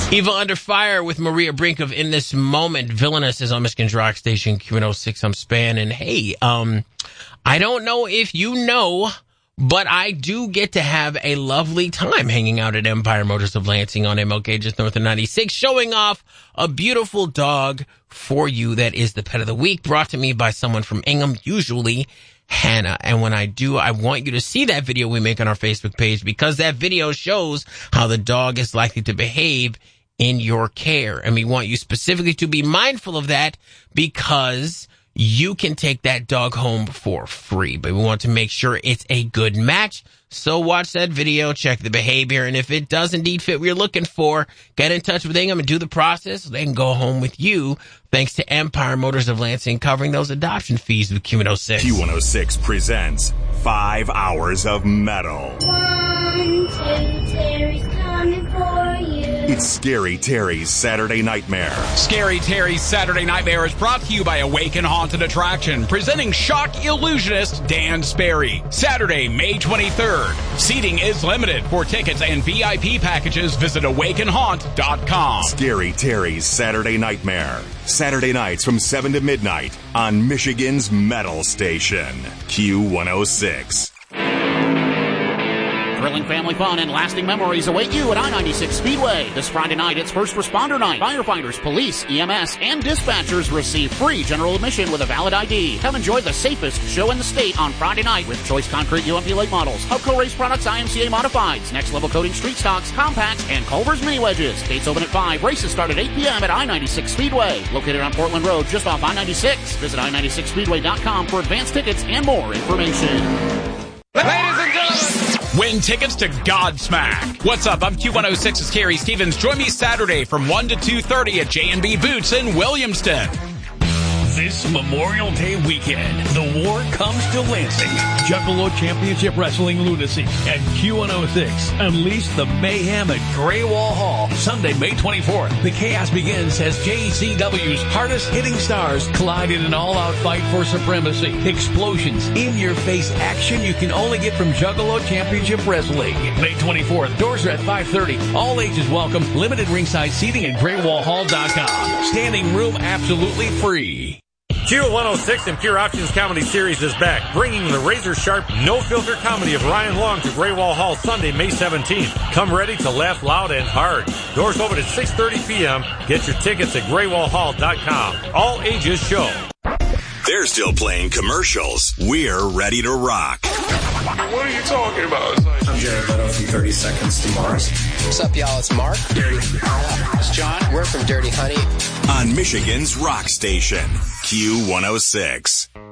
Evil Under Fire with Maria Brink of In This Moment. Villainous is on Michigan's Rock Station, Q106. I'm Span. And hey, I don't know if you know, but I do get to have a lovely time hanging out at Empire Motors of Lansing on MLK just north of 96, showing off a beautiful dog for you that is the pet of the week, brought to me by someone from Ingham, usually Hannah. And when I do, I want you to see that video we make on our Facebook page, because that video shows how the dog is likely to behave in your care. And we want you specifically to be mindful of that, because you can take that dog home for free. But we want to make sure it's a good match. So watch that video, check the behavior, and if it does indeed fit what you're looking for, get in touch with Ingham and do the process so they can go home with you, thanks to Empire Motors of Lansing covering those adoption fees with Q106. Q106 presents 5 hours of metal. 1, 2, Terry's coming for you. It's Scary Terry's Saturday Nightmare. Scary Terry's Saturday Nightmare is brought to you by Awaken Haunted Attraction, presenting shock illusionist Dan Sperry. Saturday, May 23rd. Seating is limited. For tickets and VIP packages, visit awakenhaunt.com. Scary Terry's Saturday Nightmare. Saturday nights from 7 to midnight on Michigan's Metal Station, Q106. Thrilling family fun and lasting memories await you at I-96 Speedway. This Friday night, it's First Responder Night. Firefighters, police, EMS, and dispatchers receive free general admission with a valid ID. Come enjoy the safest show in the state on Friday night with Choice Concrete UMP late models, Hubco Race Products IMCA Modifieds, Next Level Coating Street Stocks, Compacts, and Culver's Mini Wedges. Gates open at 5. Races start at 8 p.m. at I-96 Speedway. Located on Portland Road, just off I-96. Visit I-96Speedway.com for advanced tickets and more information. Ladies and gentlemen, win tickets to Godsmack. What's up? I'm Q106's Carrie Stevens. Join me Saturday from 1 to 2:30 at J&B Boots in Williamston. This Memorial Day weekend, the war comes to Lansing. Juggalo Championship Wrestling Lunacy and Q106 unleash the mayhem at Gray Wall Hall. Sunday, May 24th. The chaos begins as JCW's hardest hitting stars collide in an all-out fight for supremacy. Explosions, in-your-face action you can only get from Juggalo Championship Wrestling. May 24th. Doors are at 5:30. All ages welcome. Limited ringside seating at GrayWallHall.com. Standing room absolutely free. Q106 and Pure Options Comedy Series is back, bringing the razor-sharp, no-filter comedy of Ryan Long to Gray Wall Hall Sunday, May 17th. Come ready to laugh loud and hard. Doors open at 6:30 p.m. Get your tickets at GrayWallHall.com. All ages show. They're still playing commercials. We're ready to rock. What are you talking about? I'm Jared Leto from 30 Seconds to Mars. What's up, y'all? It's Mark. Dirty. It's John. We're from Dirty Honey. On Michigan's Rock Station, Q106.